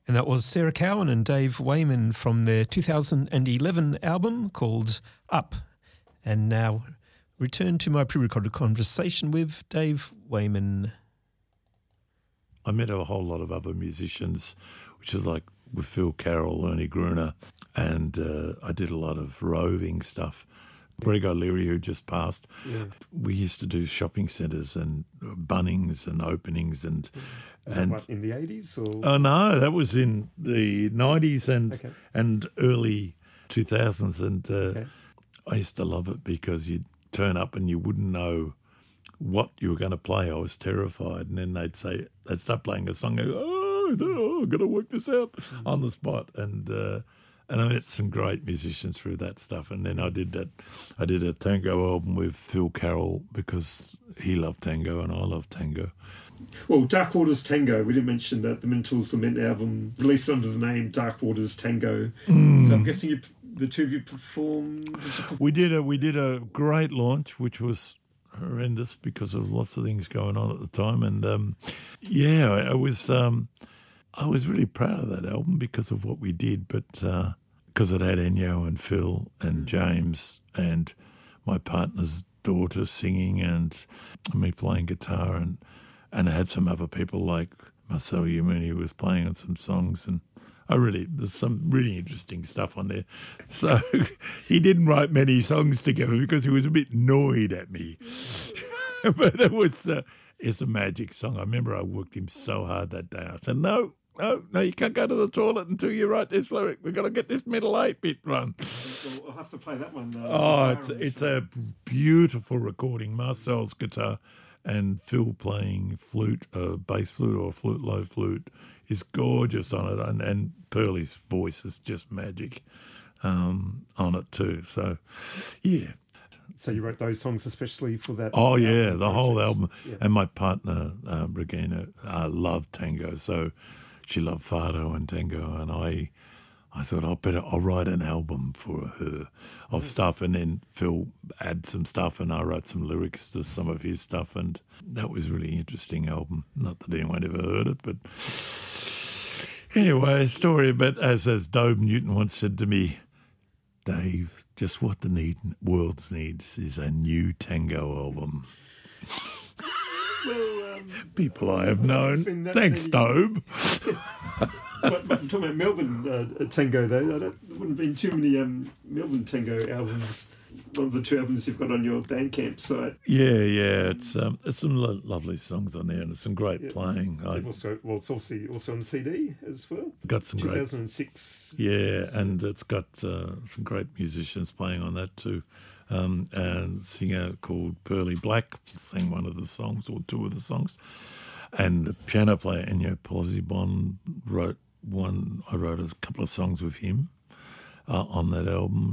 And that was Sarah Cowan and Dave Wayman from their 2011 album called Up. And now return to my pre-recorded conversation with Dave Wayman. I met a whole lot of other musicians, which is like with Phil Carroll, Ernie Gruner, and I did a lot of roving stuff. Greg O'Leary, who just passed, we used to do shopping centres and Bunnings and openings and... Was that what, in the 80s? Or? Oh, no, that was in the 90s and early 2000s. And I used to love it because you'd turn up and you wouldn't know what you were going to play. I was terrified. And then they'd start playing a song and go, oh, no, I've got to work this out on the spot. And I met some great musicians through that stuff. And then I did a tango album with Phil Carroll because he loved tango and I loved tango. Well, Dark Waters Tango, we didn't mention that the Mentals Lament album released under the name Dark Waters Tango. So I'm guessing the two of you performed? We did a great launch, which was horrendous because of lots of things going on at the time. And I was really proud of that album because of what we did, but because it had Ennio and Phil and James and my partner's daughter singing and me playing guitar and it had some other people like Marcel Yamuni who was playing on some songs, and there's some really interesting stuff on there. So he didn't write many songs together because he was a bit annoyed at me. But it's a magic song. I remember I worked him so hard that day. I said, no, you can't go to the toilet until you write this lyric. We've got to get this middle 8-bit run. Well, I'll have to play that one. It's a beautiful recording. Marcel's guitar and Phil playing flute, bass flute or low flute is gorgeous on it. And Pearlie's voice is just magic on it too. So, yeah. So you wrote those songs especially for that? Oh, yeah, the whole album. Yeah. And my partner, Regina, loved tango. So she loved fado and tango. And I thought I'll write an album for her of stuff, and then Phil add some stuff and I wrote some lyrics to some of his stuff, and that was a really interesting album. Not that anyone ever heard it, but anyway, a story about, as Dobe Newton once said to me, Dave, just what the world needs is a new tango album. Well, people I have known. Thanks, Dobe. But I'm talking about Melbourne tango, though. There wouldn't have been too many Melbourne tango albums. One of the two albums you've got on your Bandcamp site. Yeah. It's some lovely songs on there and it's some great playing. It's also on CD as well. Got some 2006. And it's got some great musicians playing on that too. And a singer called Pearlie Black sang one of the songs or two of the songs. And the piano player Ennio Pozzebon wrote one. I wrote a couple of songs with him on that album,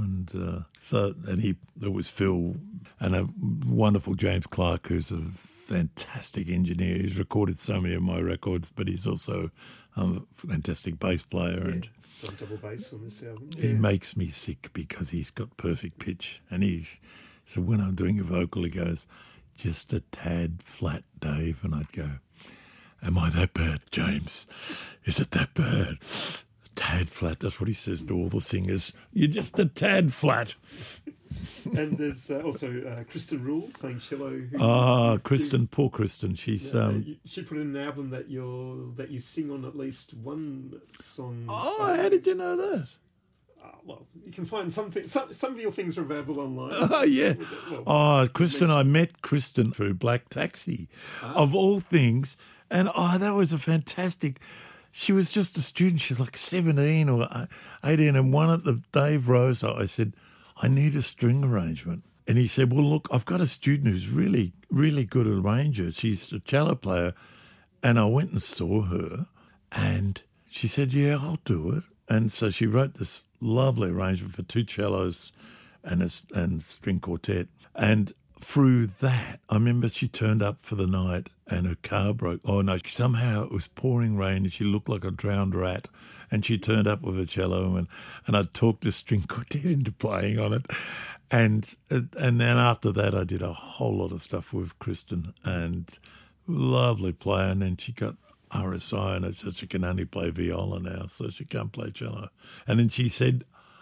and there was Phil and a wonderful James Clark, who's a fantastic engineer. He's recorded so many of my records, but he's also a fantastic bass player and. Some double bass on this album. He makes me sick because he's got perfect pitch, and so when I'm doing a vocal, he goes, "Just a tad flat, Dave," and I'd go, "Am I that bad, James? Is it that bad? A tad flat." That's what he says to all the singers. "You're just a tad flat." And there's also Kristen Rule playing cello. Poor Kristen. She's she put in an album that you sing on at least one song. Oh, how did you know that? Well, you can find something. Some of your things are available online. Oh, yeah. Kristen, I met Kristen through Black Taxi, of all things. And, that was a fantastic... She was just a student. She's like 17 or 18. And one at the Dave Rose, I said, "I need a string arrangement." And he said, "Well, look, I've got a student who's really, really good arranger. She's a cello player." And I went and saw her. And she said, "Yeah, I'll do it." And so she wrote this lovely arrangement for two cellos and string quartet. And through that, I remember she turned up for the night and her car broke. Oh, no, somehow it was pouring rain and she looked like a drowned rat. And she turned up with a cello and I talked the string quartet into playing on it. And then after that, I did a whole lot of stuff with Kristen, and lovely player. And then she got RSI, and it says she can only play viola now, so she can't play cello. And then she said,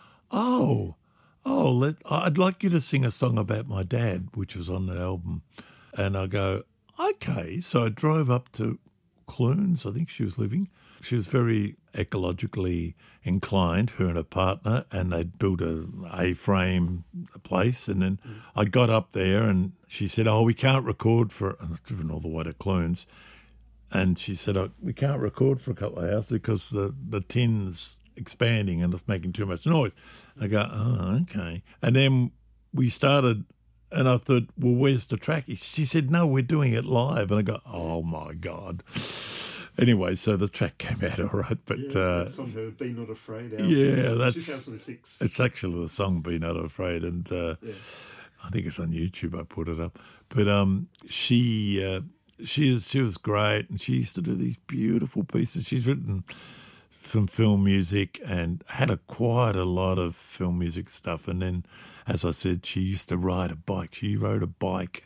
I'd like you to sing a song about my dad, which was on the album. And I go, okay. So I drove up to Clunes, I think she was living. She was very ecologically inclined, her and her partner, and they'd built a A-frame place. And then I got up there and she said, we can't record for, and I've driven all the way to Clunes. And she said, we can't record for a couple of hours because the tin's expanding and it's making too much noise. I go, okay. And then we started, and I thought, well, where's the track? She said, no, we're doing it live. And I go, oh, my God. Anyway, so the track came out all right. But that's on her Be Not Afraid album. Yeah, that's 2006. It's actually the song Be Not Afraid. And I think it's on YouTube. I put it up. But she was great, and she used to do these beautiful pieces. She's written some film music and had quite a lot of film music stuff. And then, as I said, she used to ride a bike. She rode a bike,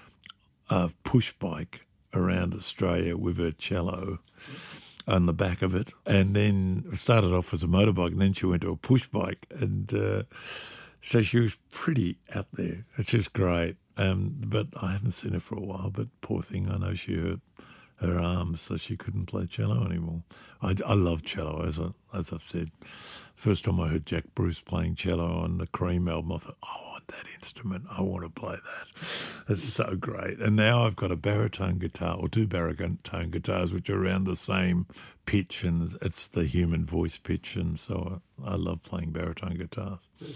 a push bike, around Australia with her cello on the back of it. And then it started off as a motorbike, and then she went to a push bike. And so she was pretty out there. It's just great. But I haven't seen her for a while. But poor thing, I know she hurt her arms, so she couldn't play cello anymore. I love cello, as I've said. First time I heard Jack Bruce playing cello on the Cream album, I thought, I want that instrument. I want to play that. It's so great. And now I've got a baritone guitar, or two baritone guitars, which are around the same pitch, and it's the human voice pitch, and so I love playing baritone guitars.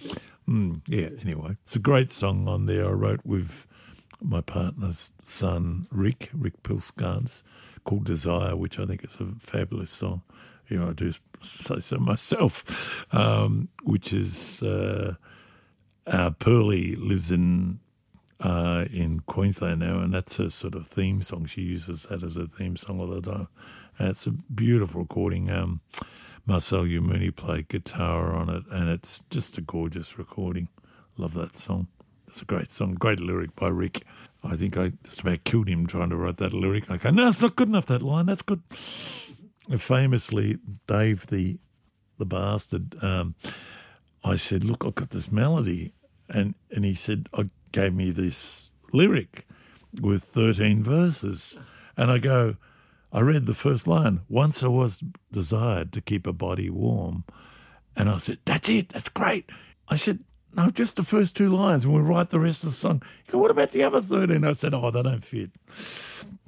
Anyway, it's a great song on there I wrote with my partner's son, Rick Pilskans, called Desire, which I think is a fabulous song. I do say so myself, which is Pearlie lives in Queensland now, and that's her sort of theme song. She uses that as a theme song all the time. And it's a beautiful recording. Marcel Umuni played guitar on it, and it's just a gorgeous recording. Love that song. It's a great song, great lyric by Rick. I think I just about killed him trying to write that lyric. I go, no, it's not good enough, that line. That's good. And famously, Dave the bastard, I said, look, I've got this melody. And he said, gave me this lyric with 13 verses. And I go, I read the first line, once I was desired to keep a body warm. And I said, that's it, that's great. I said, no, just the first two lines, and we'll write the rest of the song. He goes, what about the other 13? I said, they don't fit.